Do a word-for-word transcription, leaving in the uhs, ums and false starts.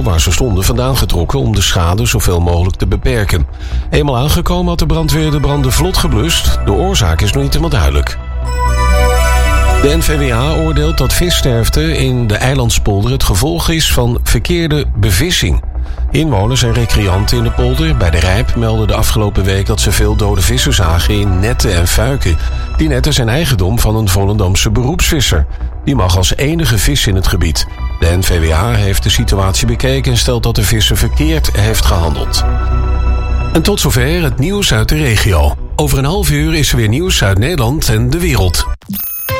gebouw waar ze stonden vandaan getrokken om de schade zoveel mogelijk te beperken. Eenmaal aangekomen had de brandweer de branden vlot geblust. De oorzaak is nog niet helemaal duidelijk. De N V W A oordeelt dat vissterfte in de Eilandspolder het gevolg is van verkeerde bevissing. Inwoners en recreanten in de polder bij de Rijp melden de afgelopen week dat ze veel dode vissen zagen in netten en fuiken. Die netten zijn eigendom van een Volendamse beroepsvisser. Die mag als enige vis in het gebied. De N V W A heeft de situatie bekeken en stelt dat de visser verkeerd heeft gehandeld. En tot zover het nieuws uit de regio. Over een half uur is er weer nieuws uit Nederland en de wereld.